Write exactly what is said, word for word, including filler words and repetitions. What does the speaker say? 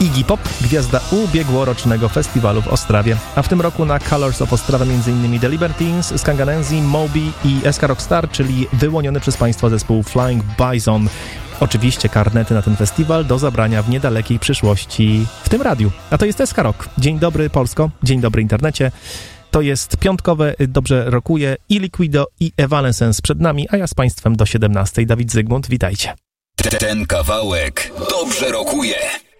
Iggy Pop, gwiazda ubiegłorocznego festiwalu w Ostrawie. A w tym roku na Colors of Ostrawa m.in. The Libertines, Skanganensi, Moby i S K Rockstar, czyli wyłoniony przez państwa zespół Flying Bison. Oczywiście karnety na ten festiwal do zabrania w niedalekiej przyszłości w tym radiu. A to jest S K Rock. Dzień dobry Polsko, dzień dobry internecie. To jest piątkowe, dobrze rokuje i Liquido i Evanescence przed nami, a ja z państwem do siedemnastej. Dawid Zygmunt, witajcie. Ten kawałek dobrze rokuje.